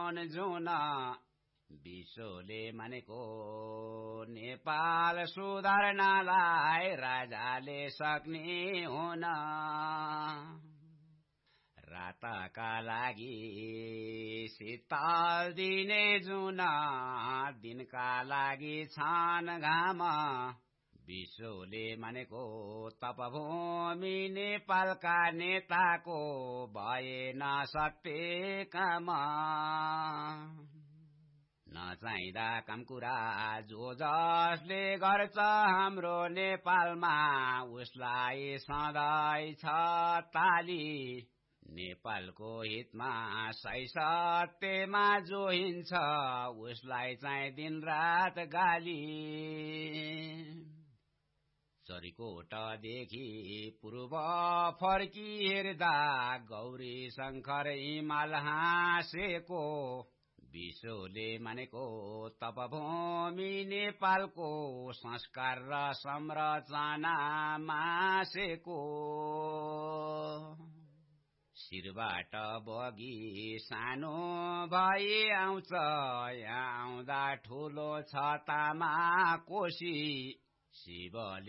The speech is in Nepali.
हुन जुन विश्वले मानेको नेपाल सुधार्नलाई राजाले सक्ने हुन रातका लागि शीतल दिने जुन दिनका लागि छान घाम विश्वले मानेको तपभूमि नेपालका नेताको भएन सत्य काम नचाहिँदा काम कुरा जो जसले गर्छ हाम्रो नेपालमा उसलाई सधैँ छ ताली नेपालको हितमा सही सत्यमा जो हिँड्छ उसलाई चाहिँ दिनरात गाली चरीकोटदेखि पूर्व फर्की हेर्दा गौरी शंकर हिमाल हाँसेको विश्वले मानेको तपभूमि नेपालको संस्कार र संरचना मासेको शिरबाट बगी सानो भई आउँछ यहाँ आउँदा ठुलो छ तामा कोशी शिवले